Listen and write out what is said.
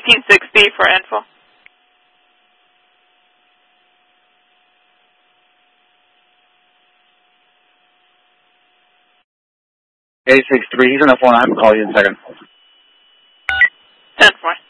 1860 for info. A63, he's on the phone. I have to call you in a second. 10-4.